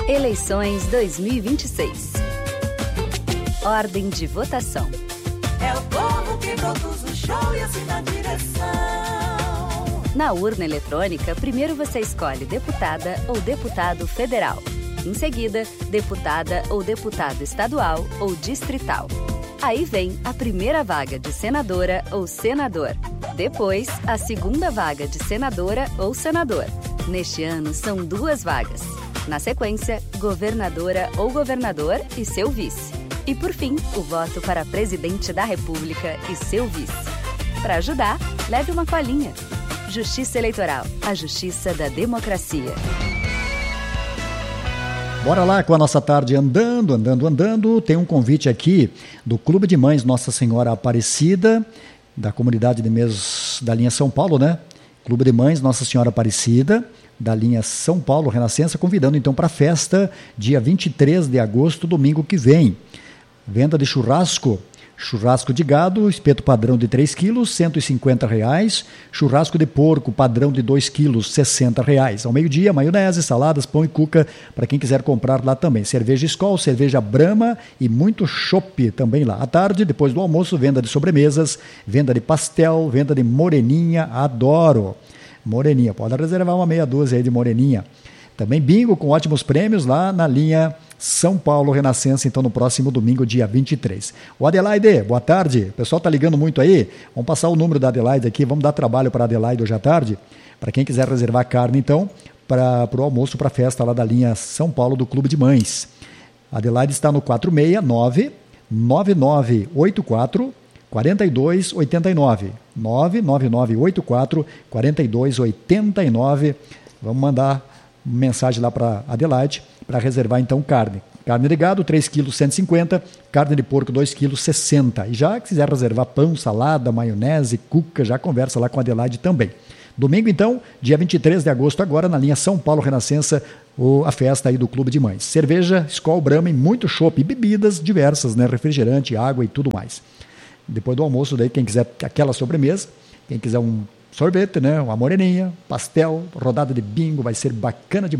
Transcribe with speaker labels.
Speaker 1: Eleições 2026. Ordem de votação.
Speaker 2: É o povo que produz o show e assina a direção.
Speaker 1: Na urna eletrônica, primeiro você escolhe deputada ou deputado federal. Em seguida, deputada ou deputado estadual ou distrital. Aí vem a primeira vaga de senadora ou senador. Depois, a segunda vaga de senadora ou senador. Neste ano, são 2 vagas. Na sequência, governadora ou governador e seu vice. E por fim, o voto para presidente da República e seu vice. Para ajudar, leve uma colinha. Justiça Eleitoral, a justiça da democracia.
Speaker 3: Bora lá com a nossa tarde andando. Tem um convite aqui do Clube de Mães Nossa Senhora Aparecida, da comunidade de Mesas da linha São Paulo, né? Clube de Mães Nossa Senhora Aparecida, da linha São Paulo Renascença, convidando então para a festa, dia 23 de agosto, domingo que vem. Venda de churrasco de gado, espeto padrão de 3 quilos, R$ 150. Churrasco de porco, padrão de 2 quilos, R$ 60. Ao meio-dia, maionese, saladas, pão e cuca, para quem quiser comprar lá também. Cerveja Skol, cerveja Brahma e muito chopp também lá. À tarde, depois do almoço, venda de sobremesas, venda de pastel, venda de moreninha, adoro. Moreninha, pode reservar uma meia dúzia aí de moreninha. Também bingo com ótimos prêmios lá na linha São Paulo Renascença, então no próximo domingo, dia 23. O Adelaide, boa tarde. O pessoal tá ligando muito aí. Vamos passar o número da Adelaide aqui, vamos dar trabalho para a Adelaide hoje à tarde. Para quem quiser reservar carne, então, para o almoço, para a festa lá da linha São Paulo do Clube de Mães. A Adelaide está no 469-9984 4289. 99984-4289. Vamos mandar mensagem lá para Adelaide para reservar então carne. Carne de gado, 3 kg, 150. Carne de porco, 2 kg, 60. E já que quiser reservar pão, salada, maionese, cuca, já conversa lá com a Adelaide também. Domingo, então, dia 23 de agosto, agora na linha São Paulo Renascença, a festa aí do Clube de Mães. Cerveja, Skol, Brahma e muito chopp e bebidas diversas, né? Refrigerante, água e tudo mais. Depois do almoço, daí, quem quiser aquela sobremesa, quem quiser um sorvete, né? Uma moreninha, pastel, rodada de bingo, vai ser bacana demais.